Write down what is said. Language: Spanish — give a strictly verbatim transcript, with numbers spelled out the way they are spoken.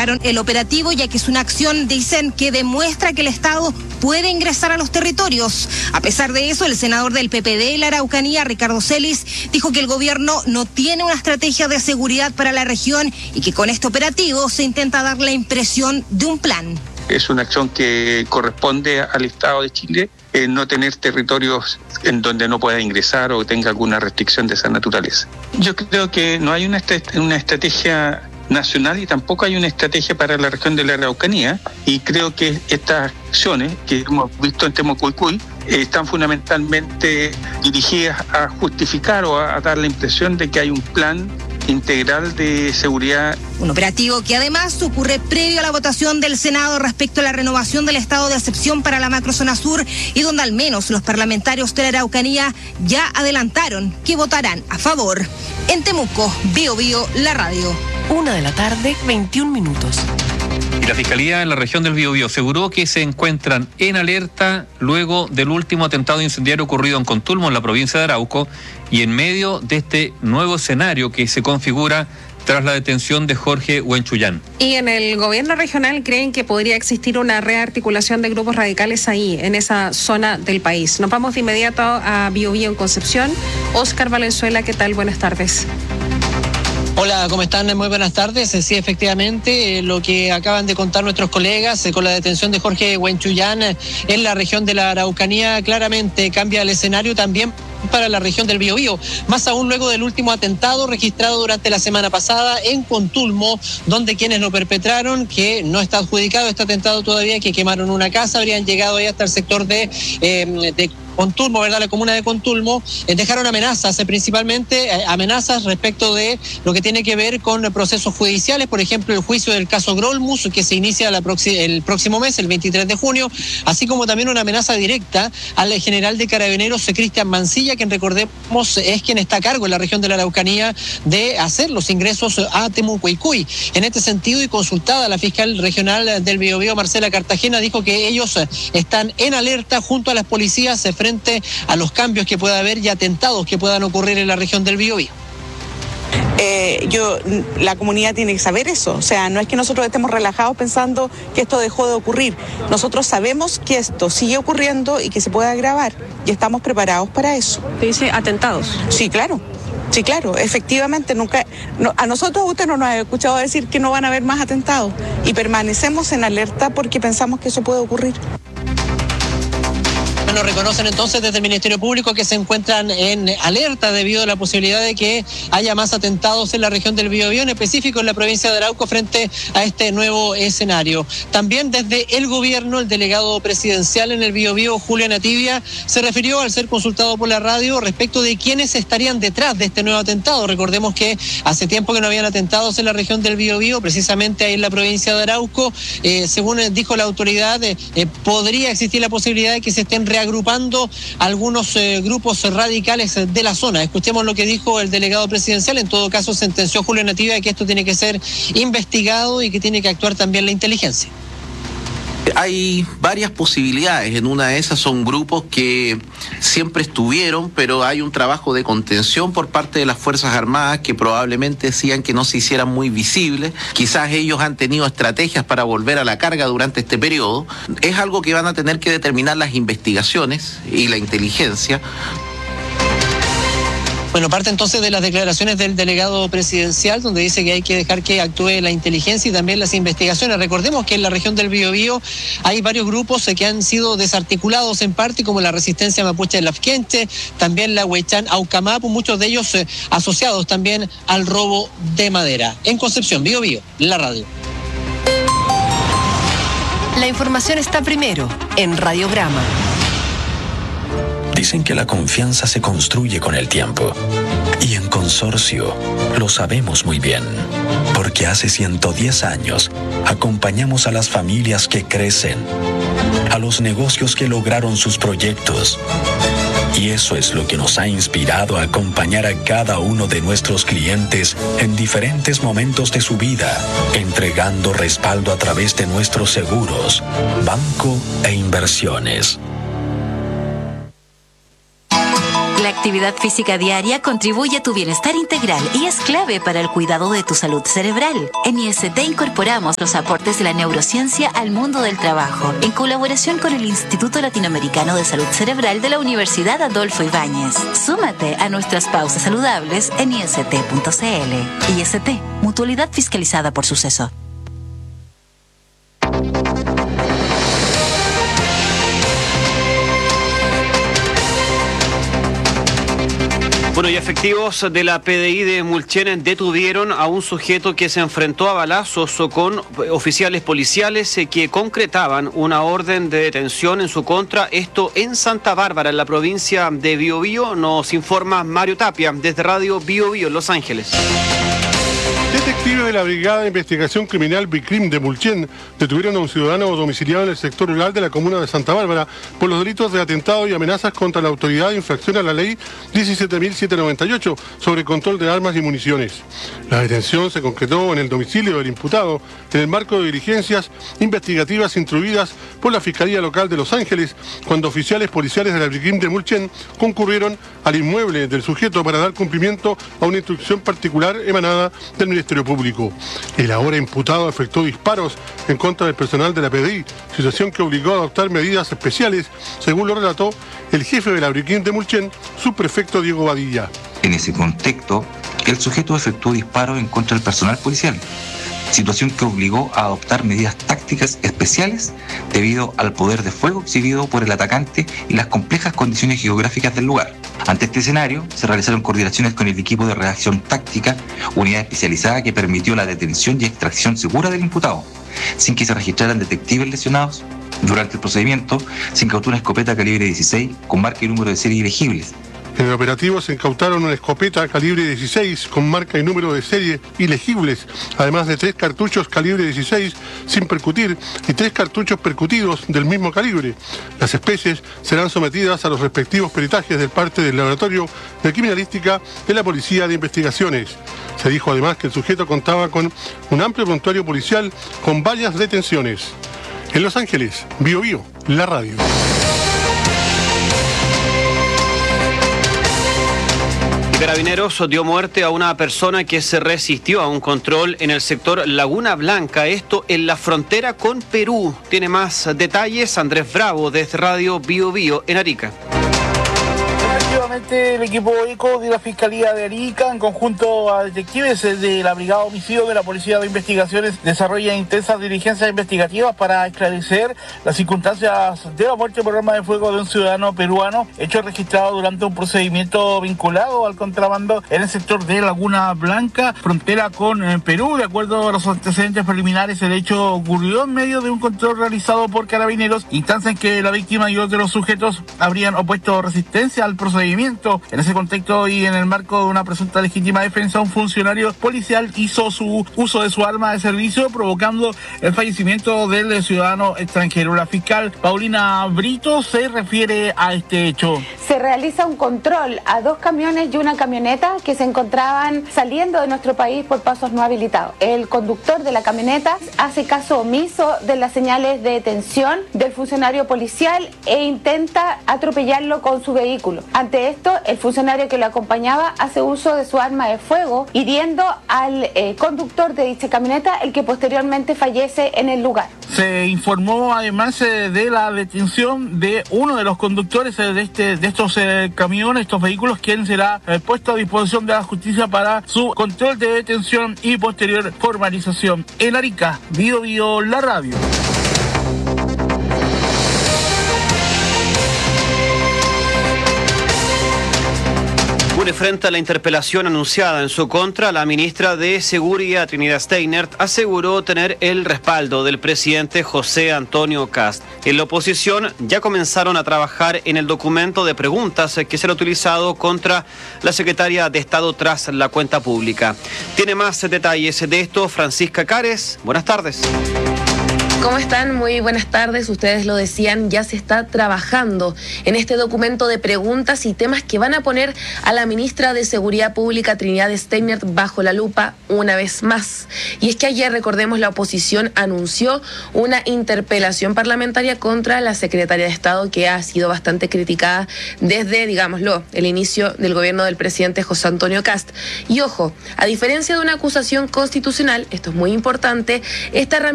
el operativo, ya que es una acción, dicen, que demuestra que el Estado puede ingresar a los territorios. A pesar de eso, el senador del P P D de la Araucanía, Ricardo Celis, dijo que el gobierno no tiene una estrategia de seguridad para la región y que con este operativo se intenta dar la impresión de un plan. Es una acción que corresponde al Estado de Chile, eh, no tener territorios en donde no pueda ingresar o tenga alguna restricción de esa naturaleza. Yo creo que no hay una, est- una estrategia nacional y tampoco hay una estrategia para la región de la Araucanía, y creo que estas acciones que hemos visto en Temucuicui eh, están fundamentalmente dirigidas a justificar o a, a dar la impresión de que hay un plan integral de seguridad. Un operativo que además ocurre previo a la votación del Senado respecto a la renovación del estado de excepción para la macrozona sur, y donde al menos los parlamentarios de la Araucanía ya adelantaron que votarán a favor. En Temuco, Bio Bio, la radio. Una de la tarde, veintiún minutos. Y la Fiscalía en la región del Biobío aseguró que se encuentran en alerta luego del último atentado incendiario ocurrido en Contulmo, en la provincia de Arauco, y en medio de este nuevo escenario que se configura tras la detención de Jorge Huenchuyán. Y en el gobierno regional creen que podría existir una rearticulación de grupos radicales ahí, en esa zona del país. Nos vamos de inmediato a Biobío en Concepción. Óscar Valenzuela, ¿qué tal? Buenas tardes. Hola, ¿cómo están? Muy buenas tardes. Sí, efectivamente, eh, lo que acaban de contar nuestros colegas eh, con la detención de Jorge Huenchuyán eh, en la región de la Araucanía claramente cambia el escenario también para la región del Biobío, más aún luego del último atentado registrado durante la semana pasada en Contulmo, donde quienes lo perpetraron, que no está adjudicado este atentado todavía, que quemaron una casa, habrían llegado ahí hasta el sector de, eh, de Contulmo, ¿verdad? La comuna de Contulmo, eh, dejaron amenazas, eh, principalmente eh, amenazas respecto de lo que tiene que ver con procesos judiciales, por ejemplo, el juicio del caso Grolmus, que se inicia la proxi- el próximo mes, el veintitrés de junio, así como también una amenaza directa al general de Carabineros, eh, Cristian Mancilla, quien recordemos es quien está a cargo en la región de la Araucanía de hacer los ingresos a Temucuicui. En este sentido, y consultada la fiscal regional del Biobío, Marcela Cartagena, dijo que ellos están en alerta junto a las policías frente a los cambios que pueda haber y atentados que puedan ocurrir en la región del Biobío. Eh, yo, la comunidad tiene que saber eso, o sea, no es que nosotros estemos relajados pensando que esto dejó de ocurrir. Nosotros sabemos que esto sigue ocurriendo y que se puede agravar y estamos preparados para eso. ¿Te dice atentados? Sí, claro. Sí, claro, efectivamente, nunca, no, a nosotros usted no nos ha escuchado decir que no van a haber más atentados y permanecemos en alerta porque pensamos que eso puede ocurrir. Bueno, reconocen entonces desde el Ministerio Público que se encuentran en alerta debido a la posibilidad de que haya más atentados en la región del Biobío, en específico en la provincia de Arauco, frente a este nuevo escenario. También desde el gobierno, el delegado presidencial en el Biobío, Julio Nativia, se refirió al ser consultado por la radio respecto de quiénes estarían detrás de este nuevo atentado. Recordemos que hace tiempo que no habían atentados en la región del Biobío, precisamente ahí en la provincia de Arauco. Eh, según dijo la autoridad, eh, eh, podría existir la posibilidad de que se estén reagrupando algunos eh, grupos radicales de la zona. Escuchemos lo que dijo el delegado presidencial. En todo caso, sentenció Julio Nativia que esto tiene que ser investigado y que tiene que actuar también la inteligencia. Hay varias posibilidades. En una de esas son grupos que siempre estuvieron, pero hay un trabajo de contención por parte de las Fuerzas Armadas que probablemente decían que no se hicieran muy visibles. Quizás ellos han tenido estrategias para volver a la carga durante este periodo. Es algo que van a tener que determinar las investigaciones y la inteligencia. Bueno, parte entonces de las declaraciones del delegado presidencial, donde dice que hay que dejar que actúe la inteligencia y también las investigaciones. Recordemos que en la región del Biobío hay varios grupos que han sido desarticulados en parte, como la Resistencia Mapuche de Lafkenche, también la Huechán Aucamapu, muchos de ellos eh, asociados también al robo de madera. En Concepción, Biobío, la radio. La información está primero en Radiograma. Dicen que la confianza se construye con el tiempo. Y en Consorcio lo sabemos muy bien. Porque hace ciento diez años acompañamos a las familias que crecen, a los negocios que lograron sus proyectos. Y eso es lo que nos ha inspirado a acompañar a cada uno de nuestros clientes en diferentes momentos de su vida, entregando respaldo a través de nuestros seguros, banco e inversiones. La actividad física diaria contribuye a tu bienestar integral y es clave para el cuidado de tu salud cerebral. En I S T incorporamos los aportes de la neurociencia al mundo del trabajo, en colaboración con el Instituto Latinoamericano de Salud Cerebral de la Universidad Adolfo Ibáñez. Súmate a nuestras pausas saludables en I S T punto C L. I S T, mutualidad fiscalizada por Suceso. Bueno, y efectivos de la P D I de Mulchen detuvieron a un sujeto que se enfrentó a balazos con oficiales policiales que concretaban una orden de detención en su contra. Esto en Santa Bárbara, en la provincia de Biobío. Nos informa Mario Tapia desde Radio Biobío, Los Ángeles. Detectives de la Brigada de Investigación Criminal BICRIM de Mulchen detuvieron a un ciudadano domiciliado en el sector rural de la comuna de Santa Bárbara por los delitos de atentado y amenazas contra la autoridad de infracción a la ley diecisiete mil setecientos noventa y ocho sobre control de armas y municiones. La detención se concretó en el domicilio del imputado en el marco de diligencias investigativas instruidas por la Fiscalía Local de Los Ángeles, cuando oficiales policiales de la BICRIM de Mulchen concurrieron al inmueble del sujeto para dar cumplimiento a una instrucción particular emanada del Ministerio Público. El ahora imputado efectuó disparos en contra del personal de la P D I, situación que obligó a adoptar medidas especiales, según lo relató el jefe de la BICRIM de Mulchen, subprefecto Diego Badilla. En ese contexto, el sujeto efectuó disparos en contra del personal policial, situación que obligó a adoptar medidas tácticas especiales debido al poder de fuego exhibido por el atacante y las complejas condiciones geográficas del lugar. Ante este escenario, se realizaron coordinaciones con el equipo de reacción táctica, unidad especializada que permitió la detención y extracción segura del imputado, sin que se registraran detectives lesionados. Durante el procedimiento, se incautó una escopeta calibre dieciséis con marca y número de serie ilegibles. En el operativo se incautaron una escopeta calibre dieciséis con marca y número de serie ilegibles, además de tres cartuchos calibre dieciséis sin percutir y tres cartuchos percutidos del mismo calibre. Las especies serán sometidas a los respectivos peritajes del parte del Laboratorio de Criminalística de la Policía de Investigaciones. Se dijo además que el sujeto contaba con un amplio prontuario policial con varias detenciones. En Los Ángeles, Biobío, la radio. Carabineros dio muerte a una persona que se resistió a un control en el sector Laguna Blanca, esto en la frontera con Perú. Tiene más detalles Andrés Bravo desde Radio Biobío en Arica. Efectivamente, el equipo ECO de la Fiscalía de Arica, en conjunto a detectives de la Brigada Homicidio de la Policía de Investigaciones, desarrolla intensas diligencias investigativas para esclarecer las circunstancias de la muerte por arma de fuego de un ciudadano peruano, hecho registrado durante un procedimiento vinculado al contrabando en el sector de Laguna Blanca, frontera con Perú. De acuerdo a los antecedentes preliminares, el hecho ocurrió en medio de un control realizado por Carabineros, instancia en que la víctima y otros sujetos habrían opuesto resistencia al procedimiento. En ese contexto y en el marco de una presunta legítima defensa, un funcionario policial hizo su uso de su arma de servicio, provocando el fallecimiento del ciudadano extranjero. La fiscal Paulina Brito se refiere a este hecho. Se realiza un control a dos camiones y una camioneta que se encontraban saliendo de nuestro país por pasos no habilitados. El conductor de la camioneta hace caso omiso de las señales de detención del funcionario policial e intenta atropellarlo con su vehículo. Ante esto, el funcionario que lo acompañaba hace uso de su arma de fuego, hiriendo al eh, conductor de dicha camioneta, el que posteriormente fallece en el lugar. Se informó además eh, de la detención de uno de los conductores eh, de, este, de estos eh, camiones, estos vehículos, quien será eh, puesto a disposición de la justicia para su control de detención y posterior formalización. En Arica, Bio Bio, la radio. Frente a la interpelación anunciada en su contra, la ministra de Seguridad, Trinidad Steinert, aseguró tener el respaldo del presidente José Antonio Kast. En la oposición ya comenzaron a trabajar en el documento de preguntas que será utilizado contra la secretaria de Estado tras la cuenta pública. Tiene más detalles de esto Francisca Cares. Buenas tardes. ¿Cómo están? Muy buenas tardes. Ustedes lo decían, ya se está trabajando en este documento de preguntas y temas que van a poner a la ministra de Seguridad Pública, Trinidad Steinmetz, bajo la lupa una vez más. Y es que ayer, recordemos, la oposición anunció una interpelación parlamentaria contra la secretaria de Estado, que ha sido bastante criticada desde, digámoslo, el inicio del gobierno del presidente José Antonio Kast. Y ojo, a diferencia de una acusación constitucional, esto es muy importante, esta herramienta